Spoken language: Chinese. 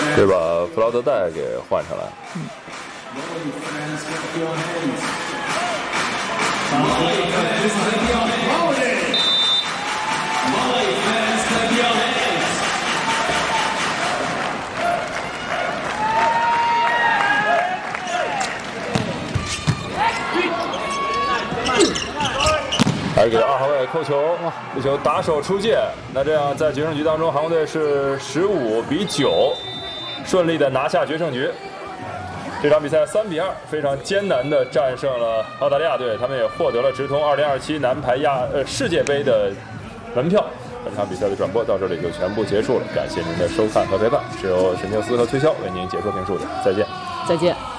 是把弗劳德戴给换上来。还是给2号位扣球，这球打手出界。那这样在决胜局当中，韩国队是15-9，顺利的拿下决胜局。这场比赛3-2，非常艰难的战胜了澳大利亚队，他们也获得了直通2027男排世界杯的门票。本场比赛的转播到这里就全部结束了，感谢您的收看和陪伴，是由沈静思和崔潇为您解说评述的，再见。 再见。